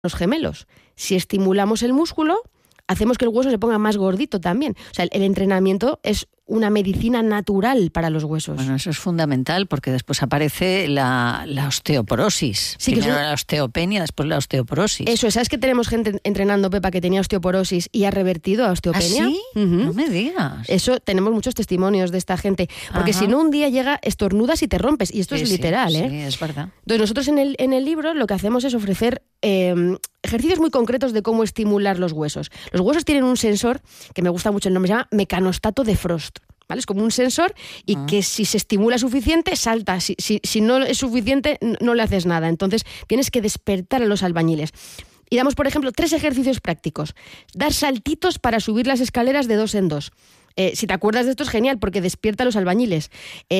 los gemelos. Si estimulamos el músculo, hacemos que el hueso se ponga más gordito también. O sea, el entrenamiento es una medicina natural para los huesos. Bueno, eso es fundamental porque después aparece la osteoporosis. Sí, primero la osteopenia, después la osteoporosis. Eso es. ¿Sabes que tenemos gente entrenando, Pepa, que tenía osteoporosis y ha revertido a osteopenia? ¿Ah, sí? No me digas. Eso, tenemos muchos testimonios de esta gente. Porque si no, un día llega, estornudas y te rompes. Y esto es literal, ¿eh? Sí, es verdad. Entonces, nosotros en el libro lo que hacemos es ofrecer ejercicios muy concretos de cómo estimular los huesos. Los huesos tienen un sensor, que me gusta mucho el nombre, se llama mecanostato de Frost. ¿Vale? Es como un sensor y que si se estimula suficiente, salta. Si no es suficiente, no le haces nada. Entonces, tienes que despertar a los albañiles. Y damos, por ejemplo, 3 ejercicios prácticos. Dar saltitos para subir las escaleras de 2 en 2. Si te acuerdas de esto es genial porque despierta a los albañiles.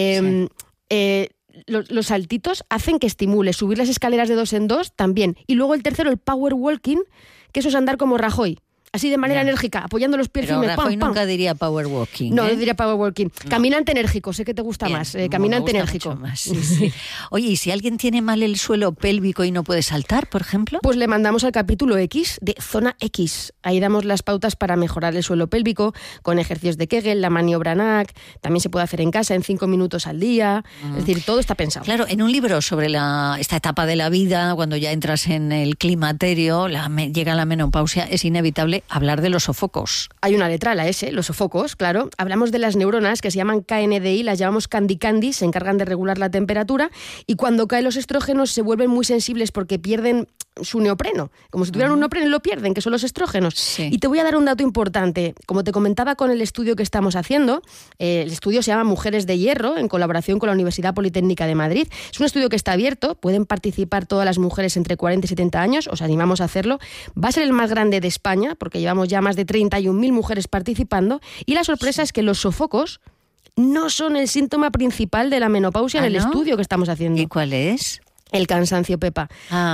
Los saltitos hacen que estimule. Subir las escaleras de 2 en 2 también. Y luego el tercero, el power walking, que eso es andar como Rajoy. Así de manera enérgica, apoyando los pies firmes. Pero Rajoy nunca diría power walking. No, diría power walking. No. Caminante enérgico, sé que te gusta más. Caminante enérgico. Más. Sí. Oye, ¿y si alguien tiene mal el suelo pélvico y no puede saltar, por ejemplo? Pues le mandamos al capítulo X de Zona X. Ahí damos las pautas para mejorar el suelo pélvico con ejercicios de Kegel, la maniobra NAC. También se puede hacer en casa en 5 minutos al día. Es decir, todo está pensado. Claro, en un libro sobre esta etapa de la vida, cuando ya entras en el climaterio, llega la menopausia, es inevitable hablar de los sofocos. Hay una letra, la S, los sofocos, claro. Hablamos de las neuronas que se llaman KNDI, las llamamos candy, se encargan de regular la temperatura y cuando caen los estrógenos se vuelven muy sensibles porque pierden su neopreno. Como si tuvieran un neopreno y lo pierden, que son los estrógenos. Sí. Y te voy a dar un dato importante. Como te comentaba con el estudio que estamos haciendo, el estudio se llama Mujeres de Hierro, en colaboración con la Universidad Politécnica de Madrid. Es un estudio que está abierto, pueden participar todas las mujeres entre 40 y 70 años, os animamos a hacerlo. Va a ser el más grande de España, porque llevamos ya más de 31.000 mujeres participando, y la sorpresa es que los sofocos no son el síntoma principal de la menopausia en el estudio que estamos haciendo. ¿Y cuál es? El cansancio, Pepa.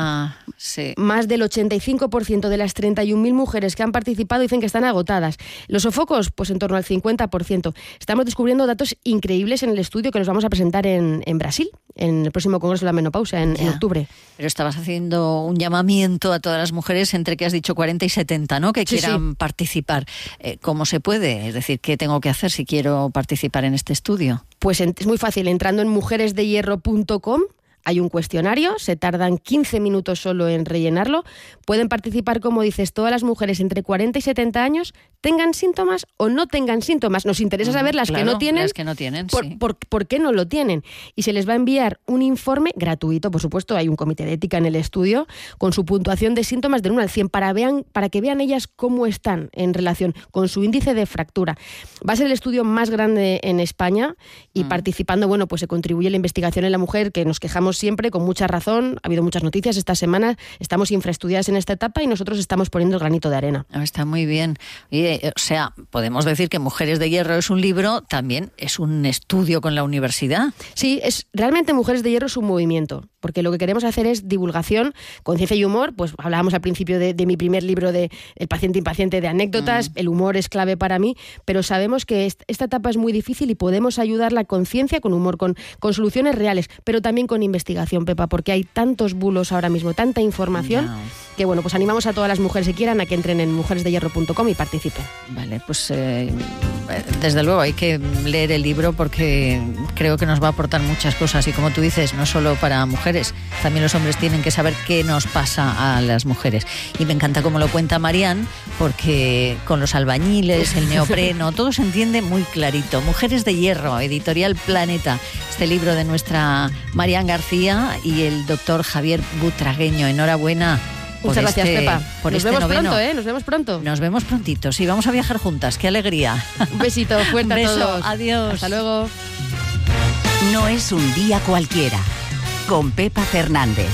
Sí. Más del 85% de las 31.000 mujeres que han participado dicen que están agotadas. Los sofocos, pues en torno al 50%. Estamos descubriendo datos increíbles en el estudio que nos vamos a presentar en Brasil, en el próximo Congreso de la Menopausia, en octubre. Pero estabas haciendo un llamamiento a todas las mujeres entre que has dicho 40 y 70, ¿no? Que quieran participar. ¿Cómo se puede? Es decir, ¿qué tengo que hacer si quiero participar en este estudio? Pues es muy fácil. Entrando en mujeresdehierro.com, hay un cuestionario, se tardan 15 minutos solo en rellenarlo. Pueden participar, como dices, todas las mujeres entre 40 y 70 años, tengan síntomas o no tengan síntomas. Nos interesa saber las que no tienen. Las que no tienen, sí. ¿Por qué no lo tienen? Y se les va a enviar un informe gratuito, por supuesto, hay un comité de ética en el estudio, con su puntuación de síntomas del 1 al 100, para que vean ellas cómo están en relación con su índice de fractura. Va a ser el estudio más grande en España y participando, bueno, pues se contribuye a la investigación en la mujer, que nos quejamos siempre, con mucha razón. Ha habido muchas noticias esta semana, estamos infraestudiadas en esta etapa y nosotros estamos poniendo el granito de arena. Está muy bien. O sea, podemos decir que Mujeres de Hierro es un libro, también es un estudio con la universidad. Sí, realmente Mujeres de Hierro es un movimiento, porque lo que queremos hacer es divulgación, conciencia y humor. Pues hablábamos al principio de mi primer libro de El paciente impaciente, de anécdotas. El humor es clave para mí, pero sabemos que esta etapa es muy difícil y podemos ayudar la conciencia con humor, con soluciones reales, pero también con investigación, Pepa, porque hay tantos bulos ahora mismo, tanta información, que bueno, pues animamos a todas las mujeres que quieran a que entren en mujeresdehierro.com y participen. Vale, pues desde luego hay que leer el libro porque creo que nos va a aportar muchas cosas y, como tú dices, no solo para mujeres, también los hombres tienen que saber qué nos pasa a las mujeres. Y me encanta cómo lo cuenta Marian, porque con los albañiles, el neopreno, todo se entiende muy clarito. Mujeres de Hierro, Editorial Planeta, este libro de nuestra Marian García y el doctor Javier Butragueño. Enhorabuena. Muchas gracias, Pepa. Nos vemos pronto, ¿eh? Nos vemos pronto. Nos vemos prontito. Sí, vamos a viajar juntas. ¡Qué alegría! Un besito fuerte a todos. Adiós. Hasta luego. No es un día cualquiera. Con Pepa Fernández.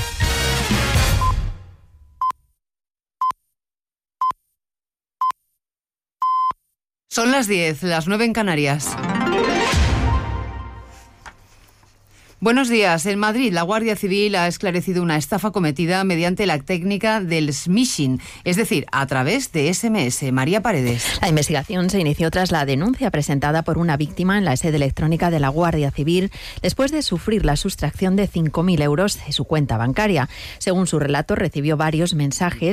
Son las 10, las 9 en Canarias. Buenos días. En Madrid, la Guardia Civil ha esclarecido una estafa cometida mediante la técnica del smishing, es decir, a través de SMS. María Paredes. La investigación se inició tras la denuncia presentada por una víctima en la sede electrónica de la Guardia Civil después de sufrir la sustracción de 5.000 euros de su cuenta bancaria. Según su relato, recibió varios mensajes